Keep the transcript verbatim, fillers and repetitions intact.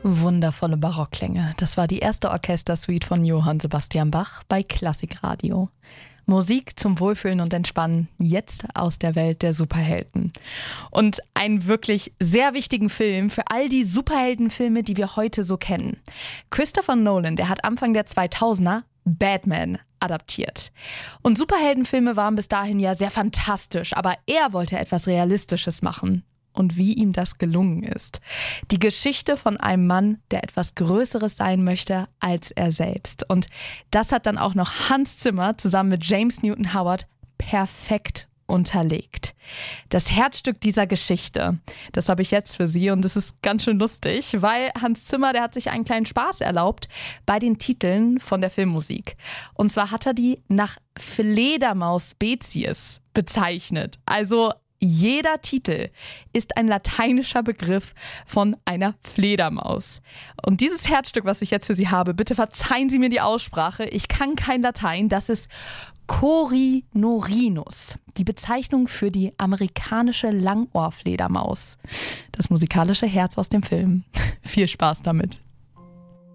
Wundervolle Barockklänge. Das war die erste Orchestersuite von Johann Sebastian Bach bei Klassikradio. Musik zum Wohlfühlen und Entspannen, jetzt aus der Welt der Superhelden. Und einen wirklich sehr wichtigen Film für all die Superheldenfilme, die wir heute so kennen. Christopher Nolan, der hat Anfang der zweitausender Batman adaptiert. Und Superheldenfilme waren bis dahin ja sehr fantastisch, aber er wollte etwas Realistisches machen. Und wie ihm das gelungen ist. Die Geschichte von einem Mann, der etwas Größeres sein möchte als er selbst. Und das hat dann auch noch Hans Zimmer zusammen mit James Newton Howard perfekt unterlegt. Das Herzstück dieser Geschichte, das habe ich jetzt für Sie und es ist ganz schön lustig, weil Hans Zimmer, der hat sich einen kleinen Spaß erlaubt bei den Titeln von der Filmmusik. Und zwar hat er die nach Fledermaus-Spezies bezeichnet. Also jeder Titel ist ein lateinischer Begriff von einer Fledermaus. Und dieses Herzstück, was ich jetzt für Sie habe, bitte verzeihen Sie mir die Aussprache, ich kann kein Latein, das ist Coriorinus, die Bezeichnung für die amerikanische Langohrfledermaus. Das musikalische Herz aus dem Film. Viel Spaß damit.